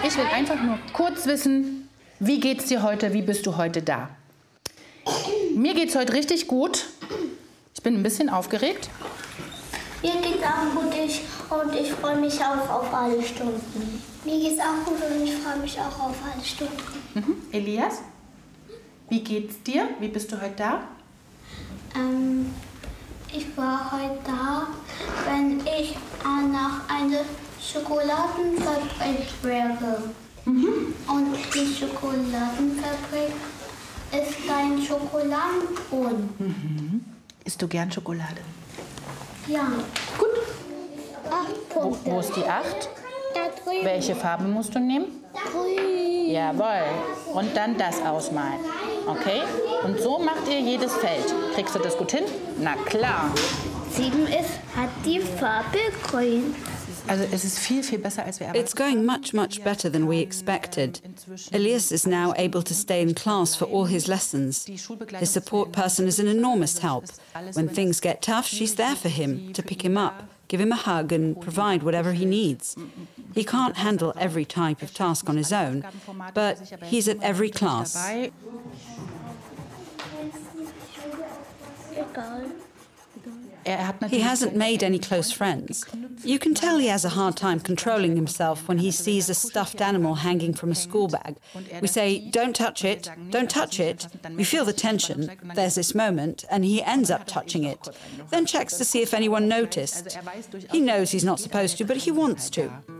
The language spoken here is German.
Ich will einfach nur kurz wissen, wie geht's dir heute, wie bist du heute da? Mir geht's heute richtig gut. Ich bin ein bisschen aufgeregt. Mir geht's auch gut und ich freue mich auch auf alle Stunden. Mir geht's auch gut und ich freue mich auch auf alle Stunden. Elias, wie geht's dir? Wie bist du heute da? Ich war heute da, wenn ich nach einer Schokoladenfabrik wäre. Und die Schokoladenfabrik ist ein Schokoladenbrunnen. Isst du gern Schokolade? Ja. Gut. 8 Punkte. Wo ist die 8? Da drüben. Welche Farbe musst du nehmen? Grün. Jawohl. Und dann das ausmalen. Okay? Und so macht ihr jedes Feld. Kriegst du das gut hin? Na klar. 7 hat die Farbe grün. Also es ist viel, viel besser, als wir erwartet It's going much, much better than we expected. Elias is now able to stay in class for all his lessons. His support person is an enormous help. When things get tough, she's there for him, to pick him up, give him a hug and provide whatever he needs. He can't handle every type of task on his own, but he's at every class. He hasn't made any close friends. You can tell he has a hard time controlling himself when he sees a stuffed animal hanging from a school bag. We say, don't touch it, don't touch it. We feel the tension. There's this moment, and he ends up touching it. Then checks to see if anyone noticed. He knows he's not supposed to, but he wants to.